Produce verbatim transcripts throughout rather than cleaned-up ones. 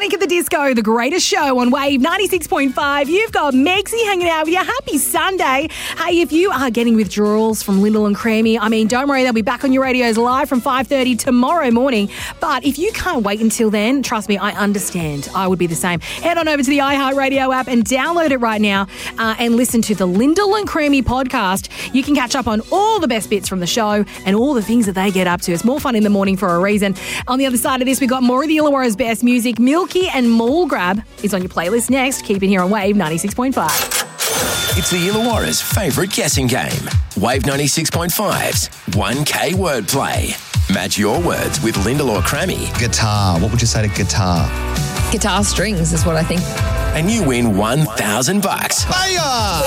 Panic at the Disco, the greatest show on Wave ninety-six point five. You've got Mexi hanging out with you. Happy Sunday. Hey, if you are getting withdrawals from Lyndall and Creamy, I mean, don't worry, they'll be back on your radios live from five thirty tomorrow morning. But if you can't wait until then, trust me, I understand. I would be the same. Head on over to the iHeartRadio app and download it right now uh, and listen to the Lyndall and Creamy podcast. You can catch up on all the best bits from the show and all the things that they get up to. It's more fun in the morning for a reason. On the other side of this, we've got more of the Illawarra's best music. Milky and Mall Grab is on your playlist next. Keep it here on Wave ninety-six point five. It's the Illawarra's favourite guessing game. Wave ninety-six point five's one K wordplay. Match your words with Lyndall or Crammy. Guitar. What would you say to guitar? Guitar strings is what I think. And you win one thousand bucks. Fire!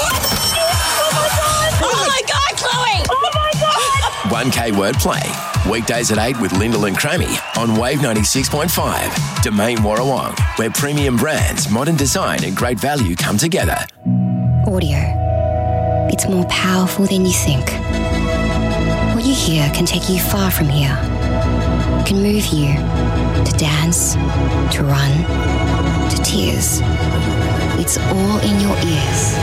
Oh my God, Chloe! Oh my God! one K wordplay. Weekdays at eight with Lyndall and Crammy on Wave ninety-six point five. Domain Warrawong, where premium brands, modern design and great value come together. Audio. It's more powerful than you think. What you hear can take you far from here. It can move you to dance, to run, to tears. It's all in your ears.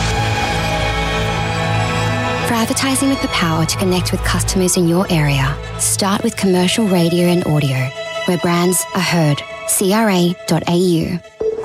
For advertising with the power to connect with customers in your area, start with commercial radio and audio, where brands are heard. C R A dot A U.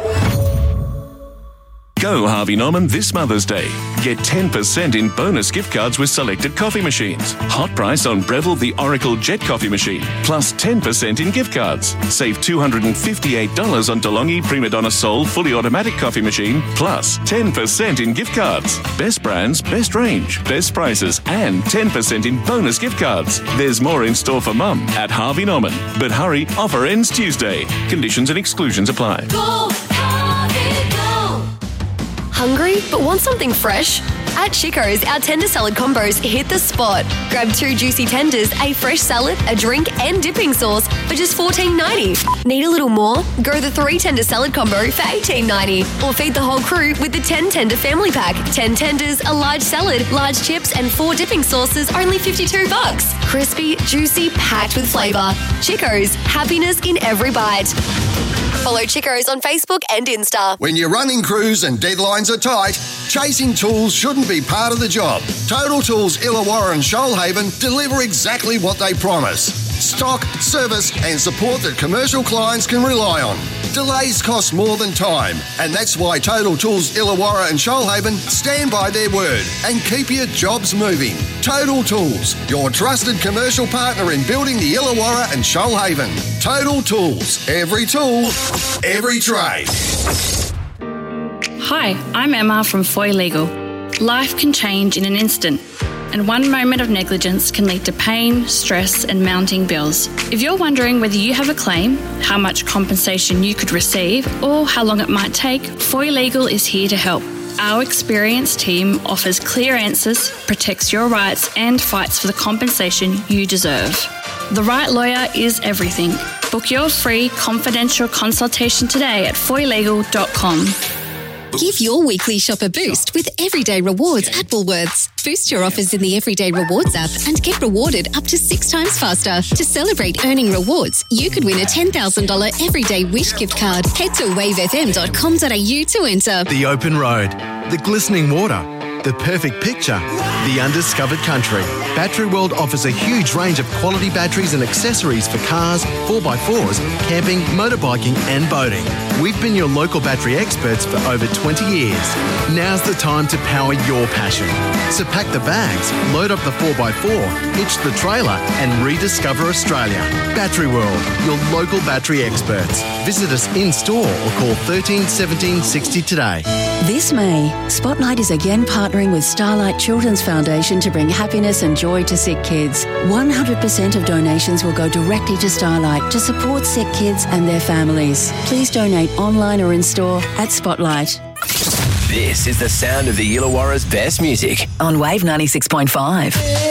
Go Harvey Norman this Mother's Day. Get ten percent in bonus gift cards with selected coffee machines. Hot price on Breville the Oracle Jet Coffee Machine, plus ten percent in gift cards. Save two hundred fifty-eight dollars on DeLonghi Prima Donna Soul Fully Automatic Coffee Machine, plus ten percent in gift cards. Best brands, best range, best prices, and ten percent in bonus gift cards. There's more in store for Mum at Harvey Norman. But hurry, offer ends Tuesday. Conditions and exclusions apply. Go, Harvey, go! Hungry but want something fresh? At Chico's, our tender salad combos hit the spot. Grab two juicy tenders, a fresh salad, a drink and dipping sauce for just fourteen ninety. Need a little more? Go the three tender salad combo for eighteen ninety. Or feed the whole crew with the ten tender family pack. ten tenders, a large salad, large chips and four dipping sauces, only fifty-two bucks. Crispy, juicy, packed with flavour. Chico's, happiness in every bite. Follow Chico's on Facebook and Insta. When your running crews and deadlines are tight, chasing tools shouldn't be part of the job. Total Tools Illawarra and Shoalhaven deliver exactly what they promise. Stock, service and support that commercial clients can rely on. Delays cost more than time, and that's why Total Tools Illawarra and Shoalhaven stand by their word and keep your jobs moving. Total Tools, your trusted commercial partner in building the Illawarra and Shoalhaven. Total Tools, every tool, every trade. Hi, I'm Emma from Foy Legal. Life can change in an instant, and one moment of negligence can lead to pain, stress and mounting bills. If you're wondering whether you have a claim, how much compensation you could receive, or how long it might take, Foy Legal is here to help. Our experienced team offers clear answers, protects your rights and fights for the compensation you deserve. The right lawyer is everything. Book your free confidential consultation today at foy legal dot com. Give your weekly shop a boost with Everyday Rewards at Woolworths. Boost your offers in the Everyday Rewards app and get rewarded up to six times faster. To celebrate earning rewards, you could win a ten thousand dollars Everyday Wish gift card. Head to wave f m dot com dot a u to enter. The open road, the glistening water, the perfect picture, the undiscovered country. Battery World offers a huge range of quality batteries and accessories for cars, four by fours, camping, motorbiking and boating. We've been your local battery experts for over twenty years. Now's the time to power your passion. So pack the bags, load up the four by four, hitch the trailer and rediscover Australia. Battery World, your local battery experts. Visit us in store or call thirteen seventeen sixty today. This May, Spotlight is again partnering with Starlight Children's Foundation to bring happiness and joy to sick kids. one hundred percent of donations will go directly to Starlight to support sick kids and their families. Please donate online or in store at Spotlight. This is the sound of the Illawarra's best music on Wave ninety-six point five.